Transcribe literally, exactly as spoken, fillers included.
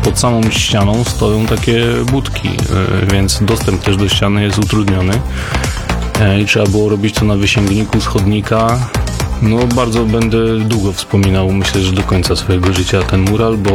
pod samą ścianą stoją takie budki, więc dostęp też do ściany jest utrudniony i trzeba było robić to na wysięgniku z chodnika. No bardzo będę długo wspominał, myślę, że do końca swojego życia ten mural, bo